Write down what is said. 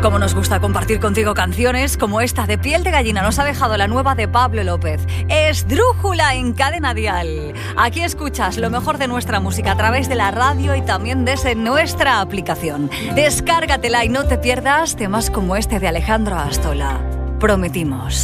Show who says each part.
Speaker 1: Como nos gusta compartir contigo canciones como esta de Piel de Gallina. Nos ha dejado la nueva de Pablo López. Esdrújula en Cadena Dial. Aquí escuchas lo mejor de nuestra música a través de la radio y también desde nuestra aplicación. Descárgatela y no te pierdas temas como este de Alejandro Astola. Prometimos.